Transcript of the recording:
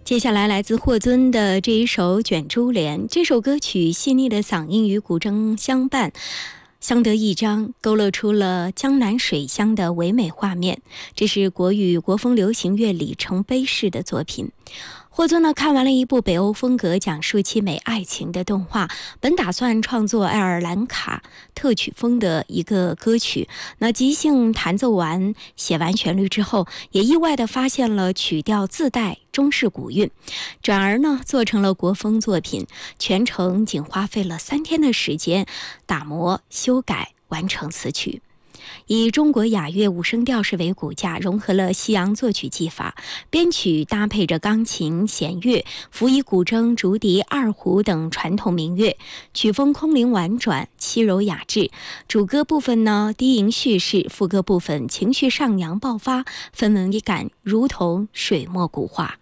接下来来自霍尊的这一首《卷珠帘》，这首歌曲细腻的嗓音与古筝相伴，相得益彰，勾勒出了江南水乡的唯美画面。这是国语国风流行乐里程碑式的作品。霍尊呢看完了一部北欧风格讲述凄美爱情的动画，本打算创作爱尔兰卡特曲风的一个歌曲，那即兴弹奏完写完旋律之后，也意外地发现了曲调自带中式古韵，转而呢做成了国风作品，全程仅花费了3天的时间打磨修改完成此曲。以中国雅乐五声调式为骨架，融合了西洋作曲技法，编曲搭配着钢琴、弦乐，辅以古筝、竹笛、二胡等传统民乐，曲风空灵婉转，凄柔雅致。主歌部分呢低吟叙事，副歌部分情绪上扬爆发，氛围感如同水墨古画。